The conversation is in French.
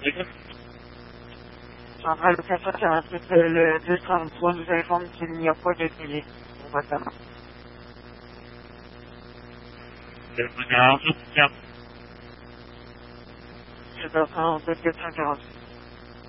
Après le 448, le 233 nous informe qu'il n'y a pas de délai pour votre demande. Je dois prendre 248.